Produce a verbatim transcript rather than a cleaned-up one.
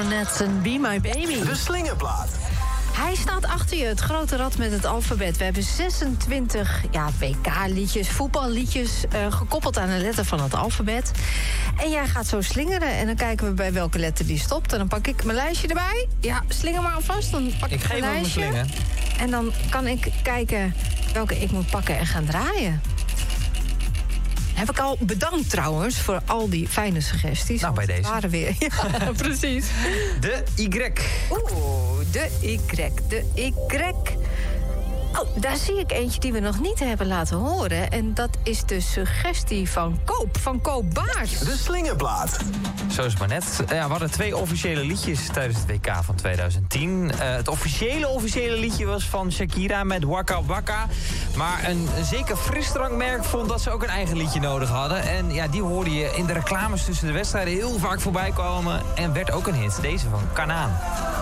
Ronettes en Be My Baby. De slingerplaat. Hij staat achter je, het grote rad met het alfabet. We hebben zesentwintig ja, W K-liedjes, voetballiedjes... Uh, gekoppeld aan een letter van het alfabet. En jij gaat zo slingeren en dan kijken we bij welke letter die stopt. En dan pak ik mijn lijstje erbij. Ja, slinger maar alvast. Dan pak ik, ik mijn lijstje. Ik geef hem slingen. En dan kan ik kijken welke ik moet pakken en gaan draaien. Heb ik al bedankt trouwens voor al die fijne suggesties. Nou, bij deze. Waren weer. Ja, precies. De Y. Oeh, de Y, de Y. Oh, daar zie ik eentje die we nog niet hebben laten horen. En dat is de suggestie van Koop, van Koop Baars. De slingerplaat. Zo is het maar net. Ja, we hadden twee officiële liedjes tijdens het W K van tweeduizend tien. Uh, het officiële officiële liedje was van Shakira met Waka Waka. Maar een, een zeker frisdrankmerk vond dat ze ook een eigen liedje nodig hadden. En ja, die hoorde je in de reclames tussen de wedstrijden heel vaak voorbij komen. En werd ook een hit. Deze van Kanaan.